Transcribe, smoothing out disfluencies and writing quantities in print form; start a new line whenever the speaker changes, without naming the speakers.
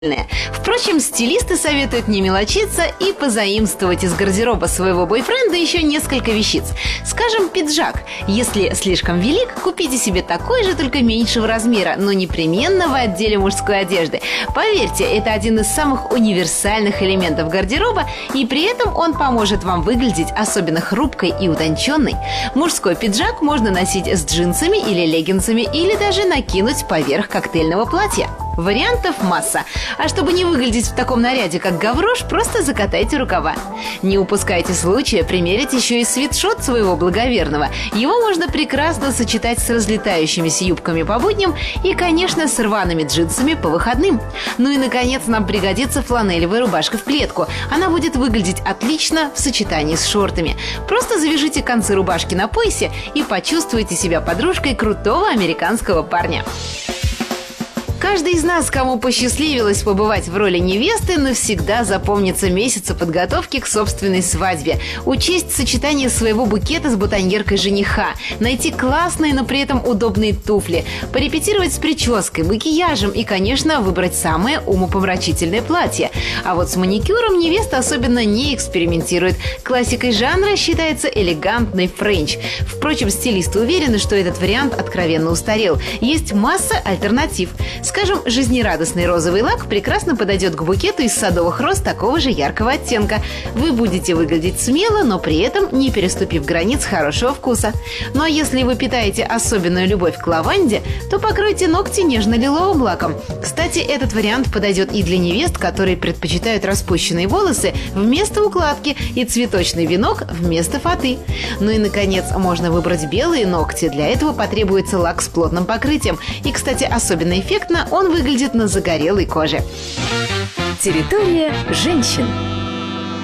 Впрочем, стилисты советуют не мелочиться и позаимствовать из гардероба своего бойфренда еще несколько вещиц. Скажем, пиджак. Если слишком велик, купите себе такой же, только меньшего размера, но непременно в отделе мужской одежды. Поверьте, это один из самых универсальных элементов гардероба, и при этом он поможет вам выглядеть особенно хрупкой и утонченной. Мужской пиджак можно носить с джинсами или леггинсами, или даже накинуть поверх коктейльного платья. Вариантов масса. А чтобы не выглядеть в таком наряде, как гаврош, просто закатайте рукава. Не упускайте случая примерить еще и свитшот своего благоверного. Его можно прекрасно сочетать с разлетающимися юбками по будням и, конечно, с рваными джинсами по выходным. Ну и, наконец, нам пригодится фланелевая рубашка в клетку. Она будет выглядеть отлично в сочетании с шортами. Просто завяжите концы рубашки на поясе и почувствуйте себя подружкой крутого американского парня. Каждый из нас, кому посчастливилось побывать в роли невесты, навсегда запомнится месяцы подготовки к собственной свадьбе. Учесть сочетание своего букета с бутоньеркой жениха, найти классные, но при этом удобные туфли, порепетировать с прической, макияжем и, конечно, выбрать самое умопомрачительное платье. А вот с маникюром невеста особенно не экспериментирует. Классикой жанра считается элегантный френч. Впрочем, стилисты уверены, что этот вариант откровенно устарел. Есть масса альтернатив. Скажем, жизнерадостный розовый лак прекрасно подойдет к букету из садовых роз такого же яркого оттенка. Вы будете выглядеть смело, но при этом не переступив границ хорошего вкуса. Ну а если вы питаете особенную любовь к лаванде, то покройте ногти нежно-лиловым лаком. Кстати, этот вариант подойдет и для невест, которые предпочитают распущенные волосы вместо укладки и цветочный венок вместо фаты. Ну и, наконец, можно выбрать белые ногти. Для этого потребуется лак с плотным покрытием. И, кстати, особенно эффектно он выглядит на загорелой коже.
Территория женщин.